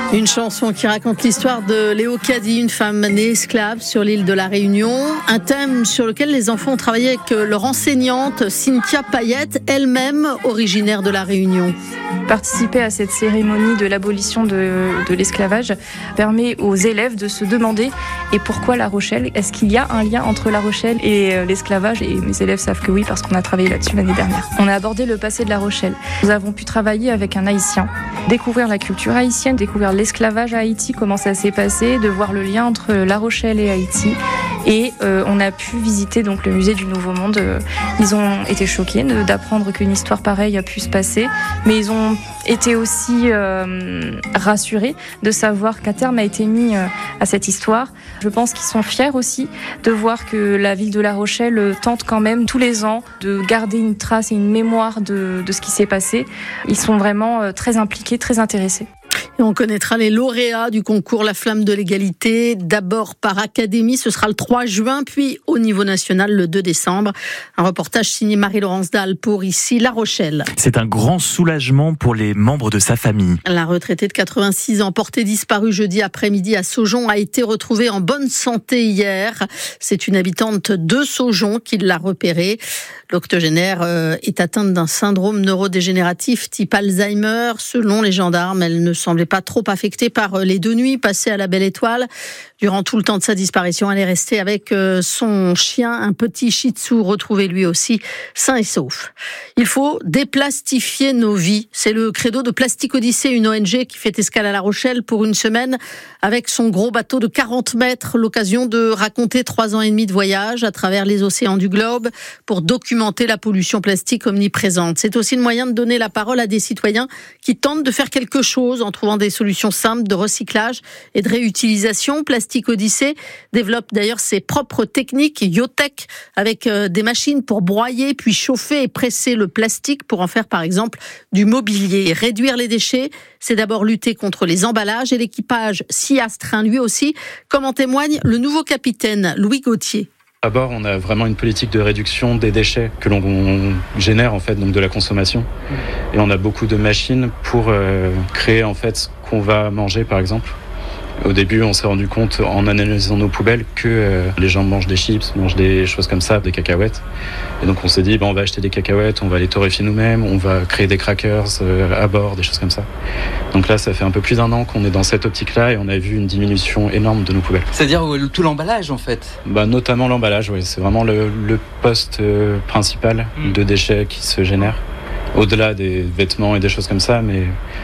Une chanson qui raconte l'histoire de Léo Caddy, une femme née esclave sur l'île de la Réunion. Un thème sur lequel les enfants ont travaillé avec leur enseignante Cynthia Payette, elle-même originaire de la Réunion. Participer à cette cérémonie de l'abolition de l'esclavage permet aux élèves de se demander et pourquoi La Rochelle ? Est-ce qu'il y a un lien entre La Rochelle et l'esclavage ? Et mes élèves savent que oui, parce qu'on a travaillé là-dessus l'année dernière. On a abordé le passé de La Rochelle. Nous avons pu travailler avec un Haïtien, découvrir la culture haïtienne, découvrir l'esclavage à Haïti, comment ça s'est passé, de voir le lien entre La Rochelle et Haïti. Et on a pu visiter donc le musée du Nouveau Monde. Ils ont été choqués d'apprendre qu'une histoire pareille a pu se passer, mais ils ont été aussi rassurés de savoir qu'un terme a été mis à cette histoire. Je pense qu'ils sont fiers aussi de voir que la ville de La Rochelle tente quand même tous les ans de garder une trace et une mémoire de ce qui s'est passé. Ils sont vraiment très impliqués, très intéressés. Et on connaîtra les lauréats du concours La Flamme de l'égalité, d'abord par académie, ce sera le 3 juin, puis au niveau national le 2 décembre. Un reportage signé Marie-Laurence Dalle pour ici La Rochelle. C'est un grand soulagement pour les membres de sa famille. La retraitée de 86 ans, portée disparue jeudi après-midi à Saujon, a été retrouvée en bonne santé hier. C'est une habitante de Saujon qui l'a repérée. L'octogénaire est atteinte d'un syndrome neurodégénératif type Alzheimer. Selon les gendarmes, elle ne semblait pas trop affectée par les 2 nuits passées à la Belle Étoile. Durant tout le temps de sa disparition, elle est restée avec son chien, un petit shih tzu retrouvé lui aussi sain et sauf. Il faut déplastifier nos vies. C'est le credo de Plastic Odyssée, une ONG qui fait escale à La Rochelle pour une semaine avec son gros bateau de 40 mètres. L'occasion de raconter 3 ans et demi de voyage à travers les océans du globe pour documenter la pollution plastique omniprésente. C'est aussi le moyen de donner la parole à des citoyens qui tentent de faire quelque chose en trouvant des solutions simples de recyclage et de réutilisation. Plastic Odyssée développe d'ailleurs ses propres techniques Yotech avec des machines pour broyer puis chauffer et presser le plastique pour en faire par exemple du mobilier. Réduire les déchets, c'est d'abord lutter contre les emballages et l'équipage s'y astreint lui aussi, comme en témoigne le nouveau capitaine Louis Gauthier. À bord, on a vraiment une politique de réduction des déchets que l'on génère en fait, donc de la consommation. Et on a beaucoup de machines pour créer en fait ce qu'on va manger par exemple. Au début, on s'est rendu compte en analysant nos poubelles que les gens mangent des chips, mangent des choses comme ça, des cacahuètes. Et donc on s'est dit, on va acheter des cacahuètes, on va les torréfier nous-mêmes, on va créer des crackers à bord, des choses comme ça. Donc là, ça fait un peu plus d'1 an qu'on est dans cette optique-là et on a vu une diminution énorme de nos poubelles. C'est-à-dire tout l'emballage en fait ? Notamment l'emballage, oui. C'est vraiment le poste principal de déchets qui se génère. Au-delà des vêtements et des choses comme ça, mais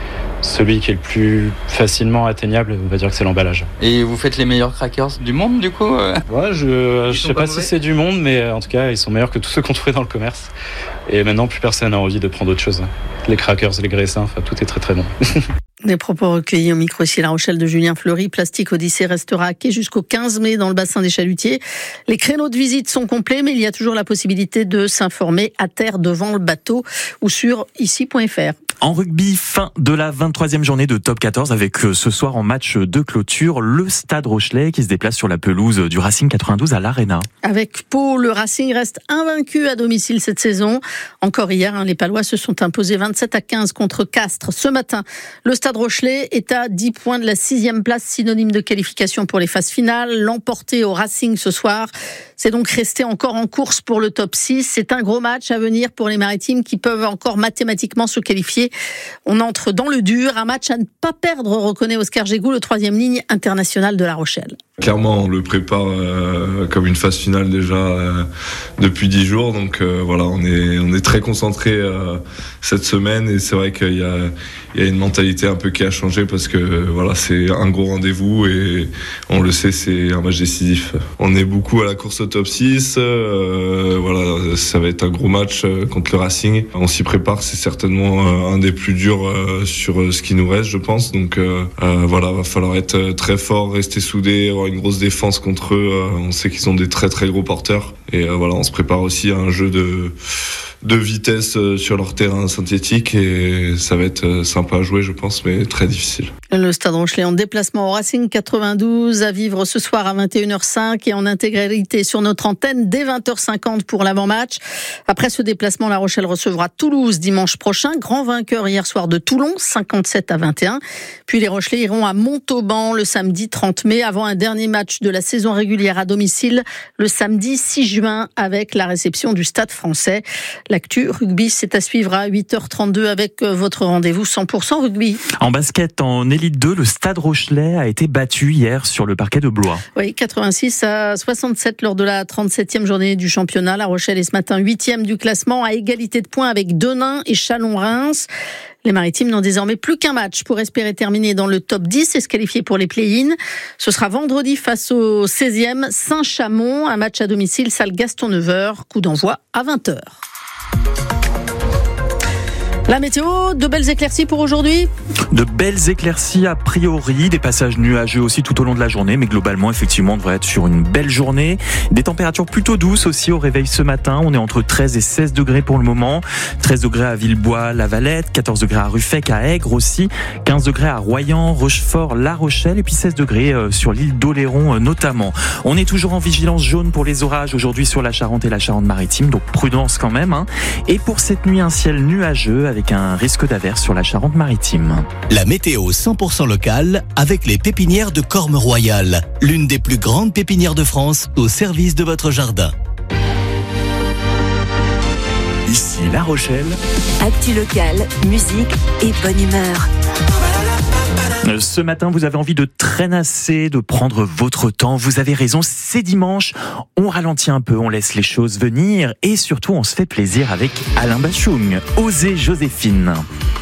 celui qui est le plus facilement atteignable, on va dire que c'est l'emballage. Et vous faites les meilleurs crackers du monde, du coup ? Ouais, je sais pas si c'est du monde, mais en tout cas, ils sont meilleurs que tous ceux qu'on trouvait dans le commerce. Et maintenant, plus personne n'a envie de prendre autre chose. Les crackers, les graissins, enfin, tout est très très bon. Des propos recueillis au micro ici La Rochelle de Julien Fleury. Plastic Odyssée restera à quai jusqu'au 15 mai dans le bassin des Chalutiers. Les créneaux de visite sont complets, mais il y a toujours la possibilité de s'informer à terre devant le bateau ou sur ici.fr. En rugby, fin de la 23e journée de Top 14 avec ce soir en match de clôture, le Stade Rochelais qui se déplace sur la pelouse du Racing 92 à l'Arena. Avec Pau, le Racing reste invaincu à domicile cette saison. Encore hier, les Palois se sont imposés 27-15 contre Castres. Ce matin, le Stade Rochelais est à 10 points de la 6e place, synonyme de qualification pour les phases finales. L'emporter au Racing ce soir, c'est donc rester encore en course pour le top 6. C'est un gros match à venir pour les Maritimes qui peuvent encore mathématiquement se qualifier. On entre dans le dur, un match à ne pas perdre, reconnaît Oscar Gégou, le 3e ligne international de La Rochelle. Clairement, on le prépare comme une phase finale déjà depuis 10 jours. Donc voilà, on est très concentré cette semaine et c'est vrai qu'il y a une mentalité un peu qui a changé parce que voilà, c'est un gros rendez-vous et on le sait, c'est un match décisif. On est beaucoup à la course au top 6. Voilà, ça va être un gros match contre le Racing. On s'y prépare, c'est certainement un des plus durs sur ce qui nous reste, je pense. Donc voilà, va falloir être très fort, rester soudé, avoir une grosse défense contre eux. On sait qu'ils ont des très très gros porteurs Et voilà, on se prépare aussi à un jeu de vitesse sur leur terrain synthétique et ça va être sympa à jouer, je pense, mais très difficile. Le Stade Rochelais en déplacement au Racing 92 à vivre ce soir à 21h05 et en intégralité sur notre antenne dès 20h50 pour l'avant-match. Après ce déplacement, La Rochelle recevra Toulouse dimanche prochain, grand vainqueur hier soir de Toulon, 57-21. Puis les Rochelais iront à Montauban le samedi 30 mai avant un dernier match de la saison régulière à domicile le samedi 6 juin avec la réception du Stade Français. L'actu rugby, c'est à suivre à 8h32 avec votre rendez-vous 100% rugby. En basket, en Élite 2, le Stade Rochelais a été battu hier sur le parquet de Blois. Oui, 86-67 lors de la 37e journée du championnat. La Rochelle est ce matin 8e du classement à égalité de points avec Denain et Chalon-Reims. Les Maritimes n'ont désormais plus qu'un match pour espérer terminer dans le top 10 et se qualifier pour les play-in. Ce sera vendredi face au 16e Saint-Chamond, un match à domicile, salle Gaston-Nevers, coup d'envoi à 20h. La météo, de belles éclaircies pour aujourd'hui ? De belles éclaircies a priori, des passages nuageux aussi tout au long de la journée, mais globalement, effectivement, on devrait être sur une belle journée. Des températures plutôt douces aussi au réveil ce matin. On est entre 13 et 16 degrés pour le moment. 13 degrés à Villebois, La Valette, 14 degrés à Ruffec, à Aigre aussi, 15 degrés à Royan, Rochefort, La Rochelle, et puis 16 degrés sur l'île d'Oléron notamment. On est toujours en vigilance jaune pour les orages aujourd'hui sur la Charente et la Charente-Maritime, donc prudence quand même. Et pour cette nuit, un ciel nuageux avec un risque d'averse sur la Charente-Maritime. La météo 100% locale avec les pépinières de Corme-Royal, l'une des plus grandes pépinières de France au service de votre jardin. Ici La Rochelle. Actu locale, musique et bonne humeur. Ce matin, vous avez envie de traînasser, de prendre votre temps. Vous avez raison, c'est dimanche. On ralentit un peu, on laisse les choses venir et surtout, on se fait plaisir avec Alain Bachung. Osez Joséphine.